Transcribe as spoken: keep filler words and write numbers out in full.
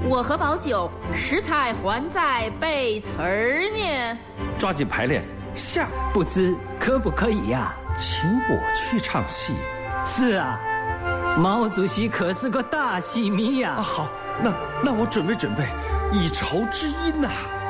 我和宝九食材还在背词儿呢。 抓紧排练，下不知可不可以呀、 啊？请我去唱戏？ 是啊，毛主席可是个大戏迷呀、 啊。好，那那我准备准备，以酬知音呐、啊。